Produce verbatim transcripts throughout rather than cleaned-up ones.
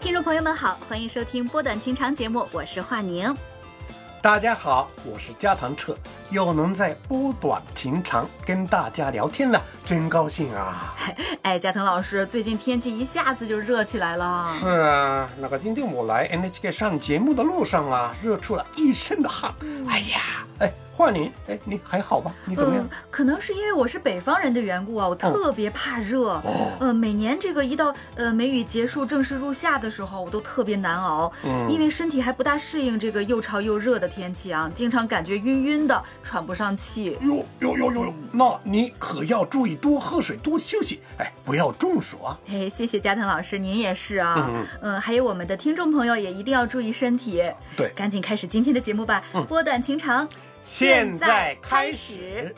听众朋友们好，欢迎收听波短情长节目，我是华宁。 大家好，我是加藤彻，又能在波短情长跟大家聊天了，真高兴啊！ 哎，加藤老师，最近天气一下子就热起来了。 是啊，那个今天我来 N H K 上节目的路上啊，热出了一身的汗。嗯、哎呀，哎，华宁，哎，你还好吧？你怎么样？ 呃、可能是因为我是北方人的缘故啊，我特别怕热。哦、呃，每年这个一到呃梅雨结束正式入夏的时候，我都特别难熬，嗯、因为身体还不大适应这个又潮又热的天气啊，经常感觉晕晕的，喘不上气。 哟哟哟哟，那你可要注意多喝水，多休息，哎，不要中暑啊！ 哎，谢谢加藤老师，您也是啊。嗯嗯、呃，还有我们的听众朋友也一定要注意身体。 对， 赶紧开始今天的节目吧。嗯、波短情长， 现在开始。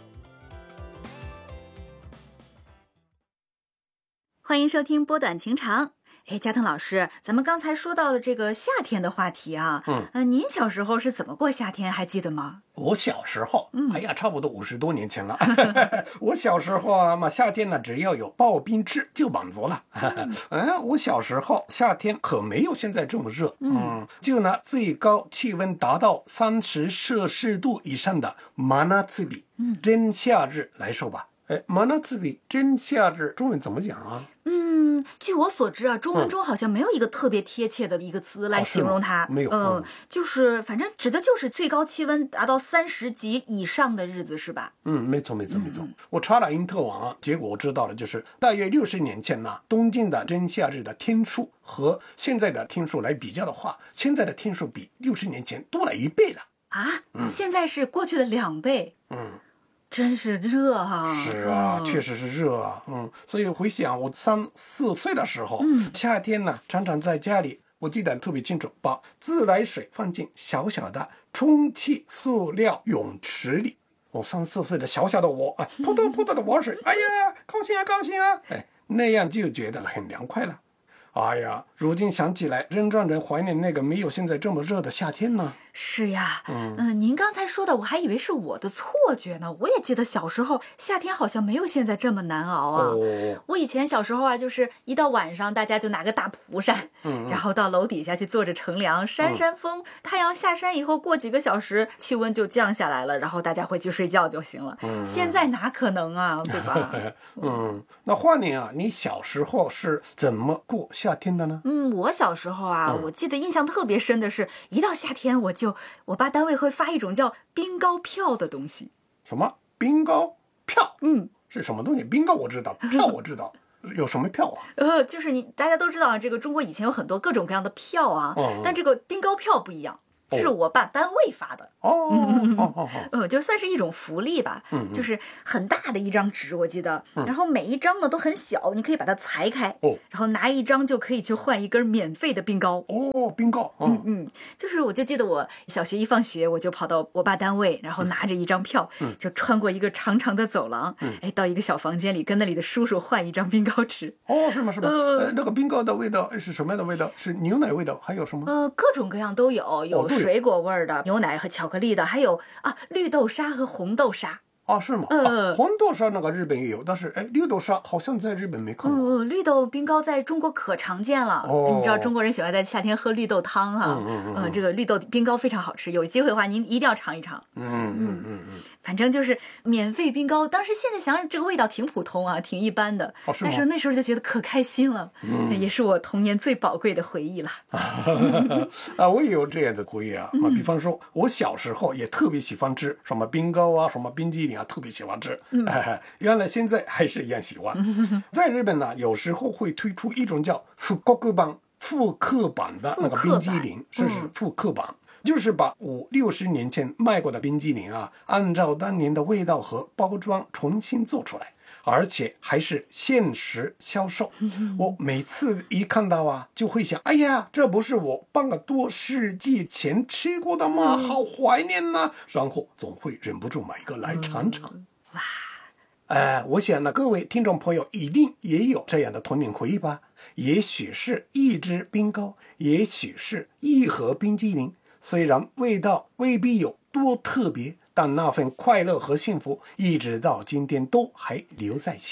欢迎收听波短情长。哎，加藤老师，咱们刚才说到了这个夏天的话题啊，嗯，呃，您小时候是怎么过夏天，还记得吗？ 我小时候，嗯，哎呀，差不多五十多年前了。我小时候啊，嘛，夏天呢，只要有刨冰吃就满足了。嗯，我小时候夏天可没有现在这么热，嗯，嗯就拿最高气温达到三十摄氏度以上的真夏日，嗯，真夏日来说吧。哎，真夏日，真夏日，中文怎么讲啊？ 嗯，据我所知啊，中文中好像没有一个特别贴切的一个词来形容它。 哦、没有， 嗯、呃，就是反正指的就是最高气温达到三十级以上的日子，是吧？ 嗯，没错，没错，没错。嗯、我查了因特网，结果我知道了，就是大约六十年前呢、啊，东京的真夏日的天数和现在的天数来比较的话，现在的天数比六十年前多了一倍了。 啊？嗯、现在是过去的两倍。 嗯。 真是热啊！ 是啊，嗯、确实是热啊。嗯，所以回想我三四岁的时候，嗯、夏天呢，常常在家里，我记得特别清楚，把自来水放进小小的充气塑料泳池里。我三四岁的小小的我啊，扑通扑通的玩水，哎呀，高兴啊，高兴啊！哎，那样就觉得很凉快了。哎呀，如今想起来，仍让人怀念那个没有现在这么热的夏天呢。 是呀，嗯、呃，您刚才说的，我还以为是我的错觉呢。我也记得小时候夏天好像没有现在这么难熬啊。哦、我以前小时候啊，就是一到晚上，大家就拿个大蒲扇，嗯、然后到楼底下去坐着乘凉，扇扇风。嗯、太阳下山以后，过几个小时，气温就降下来了，然后大家回去睡觉就行了。嗯、现在哪可能啊，对吧？ 嗯，那华宁啊，你小时候是怎么过夏天的呢？ 嗯，我小时候啊，嗯、我记得印象特别深的是，一到夏天我就我爸单位会发一种叫冰糕票的东西。 什么冰糕票？嗯，是什么东西？冰糕我知道，票我知道。有什么票啊？ 呃，就是你大家都知道，这个中国以前有很多各种各样的票啊，嗯、但这个冰糕票不一样。是我爸单位发的哦哦哦哦， 呃，就算是一种福利吧。嗯，就是很大的一张纸，我记得，嗯、然后每一张呢都很小，你可以把它裁开，哦，然后拿一张就可以去换一根免费的冰糕。 哦，冰糕， 嗯嗯，就是我就记得我小学一放学，我就跑到我爸单位，然后拿着一张票，嗯、就穿过一个长长的走廊，嗯、哎，到一个小房间里跟那里的叔叔换一张冰糕吃。 哦，是吗？是吗？呃，那个冰糕的味道是什么样的味道？是牛奶味道，还有什么？ 呃，各种各样都有，有。哦水果味的、牛奶和巧克力的，还有啊绿豆沙和红豆沙。 啊，是吗？呃、啊，红豆沙那个日本也有，但是哎，绿豆沙好像在日本没看过。 嗯，绿豆冰糕在中国可常见了。哦，你知道中国人喜欢在夏天喝绿豆汤哈、啊。嗯嗯嗯、呃。这个绿豆冰糕非常好吃，有机会的话您一定要尝一尝。 嗯嗯嗯嗯。 反正就是免费冰糕，当时现在想想这个味道挺普通啊，挺一般的。 哦，是吗？ 但是那时候就觉得可开心了，嗯、也是我童年最宝贵的回忆了。 啊，我也有这样的回忆啊。嗯、比方说，我小时候也特别喜欢吃什么冰糕啊，什么冰激凌啊，特别喜欢吃。嗯哎、原来现在还是一样喜欢。在日本呢，有时候会推出一种叫复刻版、复刻版的那个冰激凌，这是复刻版。就是把五六十年前卖过的冰激凌啊，按照当年的味道和包装重新做出来，而且还是限时销售。我每次一看到啊，就会想，哎呀，这不是我半个多世纪前吃过的吗？好怀念呐、啊！然后总会忍不住买一个来尝尝。嗯、哇！呃，我想呢，各位听众朋友一定也有这样的童年回忆吧？也许是一支冰糕，也许是一盒冰激凌。虽然味道未必有多特别，但那份快乐和幸福一直到今天都还留在心里。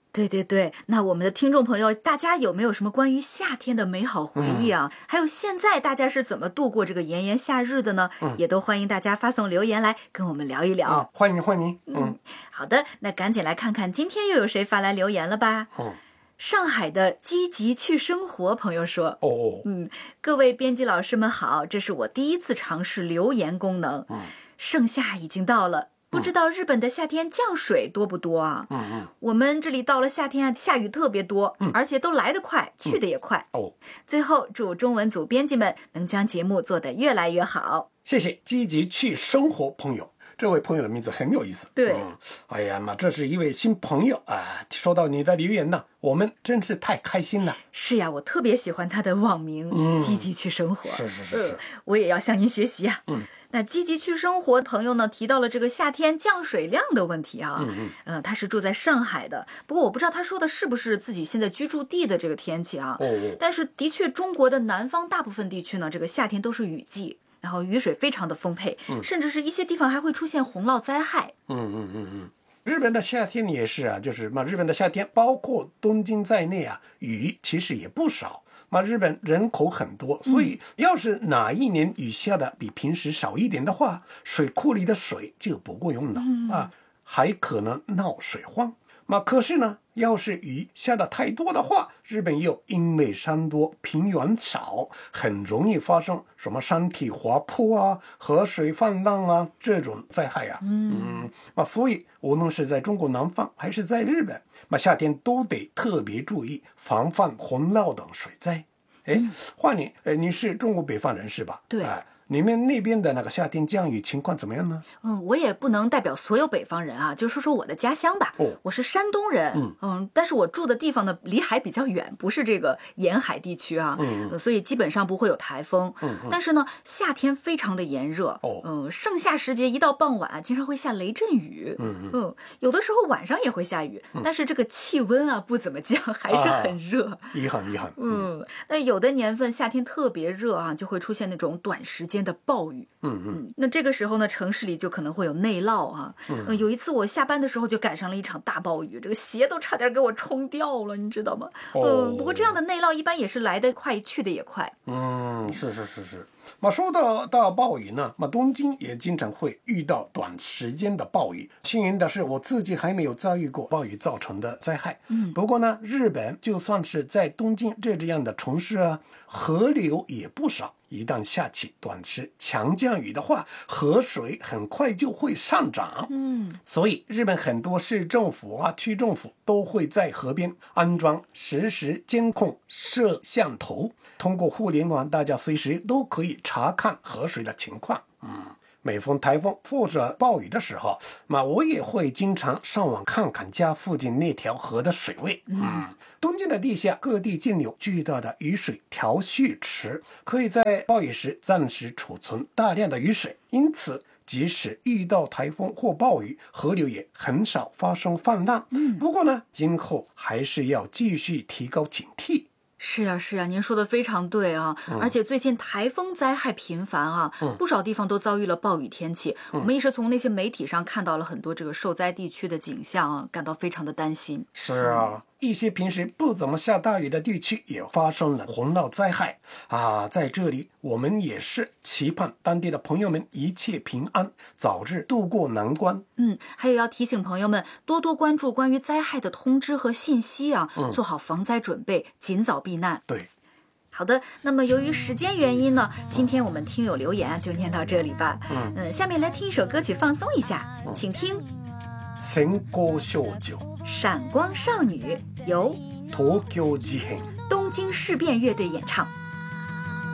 对对对，那我们的听众朋友，大家有没有什么关于夏天的美好回忆啊？嗯、还有现在大家是怎么度过这个炎炎夏日的呢？嗯、也都欢迎大家发送留言来跟我们聊一聊。 嗯、欢迎欢迎。嗯， 嗯好的，那赶紧来看看今天又有谁发来留言了吧。嗯。上海的积极去生活朋友说， 哦， 嗯，各位编辑老师们好，这是我第一次尝试留言功能。嗯，盛夏已经到了。不知道日本的夏天降水多不多啊？嗯嗯，我们这里到了夏天啊，下雨特别多，嗯、而且都来得快，去得也快。 嗯、哦， 最后祝中文组编辑们能将节目做得越来越好。 谢谢积极去生活朋友，这位朋友的名字很有意思。 对， 嗯、哎呀妈，这是一位新朋友啊！收到你的留言呢，我们真是太开心了。 是呀，我特别喜欢他的网名，嗯、积极去生活。 是是是是、呃， 我也要向您学习啊。 嗯。 那积极去生活朋友呢提到了这个夏天降水量的问题啊，嗯嗯，呃，他是住在上海的，不过我不知道他说的是不是自己现在居住地的这个天气啊，哦，但是的确中国的南方大部分地区呢，这个夏天都是雨季，然后雨水非常的丰沛，嗯、甚至是一些地方还会出现洪涝灾害。 嗯嗯嗯嗯，日本的夏天也是啊，就是嘛，日本的夏天包括东京在内啊，雨其实也不少。嘛，日本人口很多，所以要是哪一年雨下的比平时少一点的话，水库里的水就不够用了、嗯、啊，还可能闹水荒。嘛，可是呢，要是雨下的太多的话，日本又因为山多平原少，很容易发生什么山体滑坡啊、河水泛滥啊这种灾害啊。嗯，啊，所以无论是在中国南方还是在日本，嘛，夏天都得特别注意防范洪涝等水灾。哎，换你，呃，你是中国北方人是吧？ 对。 哎，你们那边的那个夏天降雨情况怎么样呢？ 嗯，我也不能代表所有北方人啊，就说说我的家乡吧。哦，我是山东人，嗯嗯，但是我住的地方呢离海比较远，不是这个沿海地区啊，嗯、呃，所以基本上不会有台风。嗯嗯，但是呢，夏天非常的炎热。哦，嗯、呃，盛夏时节一到傍晚，经常会下雷阵雨。嗯嗯，嗯，有的时候晚上也会下雨，嗯、但是这个气温啊不怎么降，还是很热。 啊、遗憾遗憾。 嗯，那有的年份夏天特别热啊，就会出现那种短时间的暴雨。嗯嗯，那这个时候呢，城市里就可能会有内涝啊。嗯、呃，有一次我下班的时候就赶上了一场大暴雨，这个鞋都差点给我冲掉了，你知道吗？嗯、哦呃，不过这样的内涝一般也是来得快，去得也快。 嗯，是是是是。嘛，说到大暴雨呢，嘛，东京也经常会遇到短时间的暴雨。幸运的是，我自己还没有遭遇过暴雨造成的灾害。嗯，不过呢，日本就算是在东京这样的城市啊，河流也不少。一旦下起短时强降雨的话，河水很快就会上涨。嗯，所以日本很多市政府啊、区政府都会在河边安装实时监控摄像头，通过互联网，大家随时都可以查看河水的情况。嗯，每逢台风或者暴雨的时候，那我也会经常上网看看家附近那条河的水位。嗯。东京的地下各地建有巨大的雨水调蓄池，可以在暴雨时暂时储存大量的雨水，因此即使遇到台风或暴雨，河流也很少发生泛滥。嗯，不过呢，今后还是要继续提高警惕。 是啊是啊，您说的非常对啊、嗯、而且最近台风灾害频繁啊、嗯、不少地方都遭遇了暴雨天气、嗯、我们也是从那些媒体上看到了很多这个受灾地区的景象啊，感到非常的担心。 是啊，一些平时不怎么下大雨的地区也发生了洪涝灾害啊！在这里我们也是期盼当地的朋友们一切平安，早日度过难关。 嗯，还有要提醒朋友们多多关注关于灾害的通知和信息啊、嗯、做好防灾准备，尽早避难。 对， 好的，那么由于时间原因呢，今天我们听友留言就念到这里吧。嗯、呃、下面来听一首歌曲放松一下，请听閃光少女闪光少女由東京事変东京事变乐队演唱。